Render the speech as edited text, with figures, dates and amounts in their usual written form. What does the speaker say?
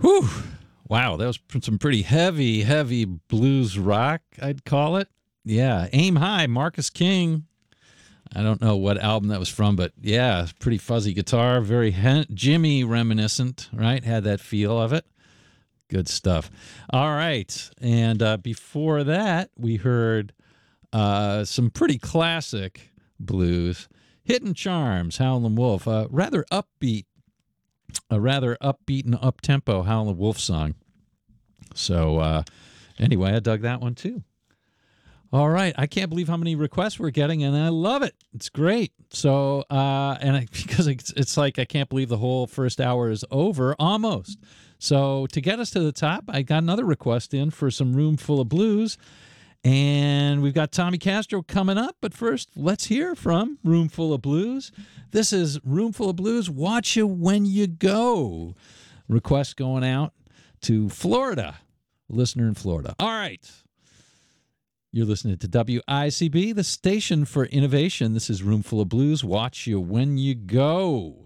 Whew. Wow, that was some pretty heavy blues rock, I'd call it. Yeah, Aim High, Marcus King. I don't know what album that was from, but yeah, pretty fuzzy guitar, very Jimmy reminiscent, right? Had that feel of it. Good stuff. All right, and before that, we heard some pretty classic blues. Hidden Charms, Howlin' Wolf, rather upbeat and up-tempo Howlin' Wolf song. So anyway, I dug that one too. All right, I can't believe how many requests we're getting, and I love it. It's great. So, because it's like I can't believe the whole first hour is over, almost. So to get us to the top, I got another request in for some Room Full of Blues, and we've got Tommy Castro coming up. But first, let's hear from Room Full of Blues. This is Room Full of Blues, Watch You When You Go. Request going out to Florida, listener in Florida. All right. You're listening to WICB, the station for innovation. This is Room Full of Blues. Watch You When You Go.